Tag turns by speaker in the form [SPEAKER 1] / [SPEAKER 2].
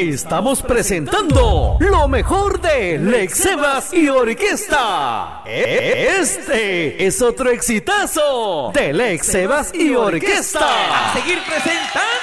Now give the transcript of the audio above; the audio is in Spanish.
[SPEAKER 1] estamos presentando lo mejor de Lex Sebas y Orquesta. Este es otro exitazo de Lex Sebas y Orquesta.
[SPEAKER 2] A seguir presentando